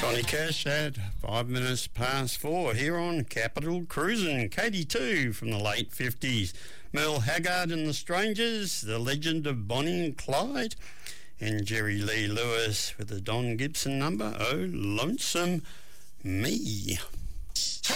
Johnny Cash at 5 minutes past 4 here on Capital Cruisin'. Katie 2 from the late 50s. Merle Haggard and the Strangers, The Legend of Bonnie and Clyde, and Jerry Lee Lewis with the Don Gibson number, Oh Lonesome Me.